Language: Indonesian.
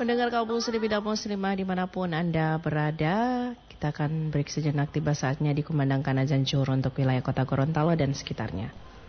Pendengar kaum muslim dan muslimah dimanapun Anda berada, kita akan break sejenak. Tiba saatnya dikumandangkan azan zuhur untuk wilayah kota Gorontalo dan sekitarnya.